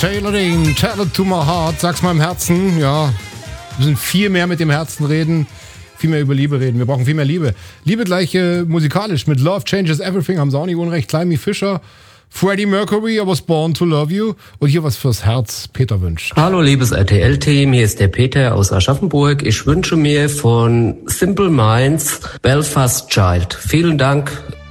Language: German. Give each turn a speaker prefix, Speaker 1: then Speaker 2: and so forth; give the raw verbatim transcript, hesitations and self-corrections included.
Speaker 1: Taylor Dayne, Tell It To My Heart, sag's meinem Herzen. Ja, wir müssen viel mehr mit dem Herzen reden, viel mehr über Liebe reden. Wir brauchen viel mehr Liebe. Liebe gleich äh, musikalisch mit Love Changes Everything, haben sie auch nicht unrecht. Climby Fisher, Freddie Mercury, I Was Born To Love You. Und hier was fürs Herz, Peter wünscht.
Speaker 2: Hallo liebes R T L-Team, hier ist der Peter aus Aschaffenburg. Ich wünsche mir von Simple Minds Belfast Child. Vielen Dank